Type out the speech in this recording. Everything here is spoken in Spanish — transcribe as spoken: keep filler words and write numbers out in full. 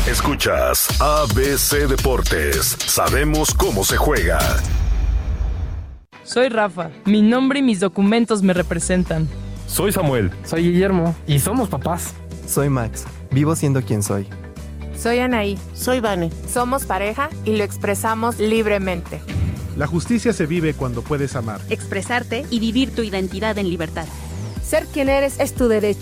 Escuchas A B C Deportes. Sabemos cómo se juega. Soy Rafa. Mi nombre y mis documentos me representan. Soy Samuel. Soy Guillermo. Y somos papás. Soy Max. Vivo siendo quien soy. Soy Anaí. Soy Vane. Somos pareja y lo expresamos libremente. La justicia se vive cuando puedes amar, expresarte y vivir tu identidad en libertad. Ser quien eres es tu derecho.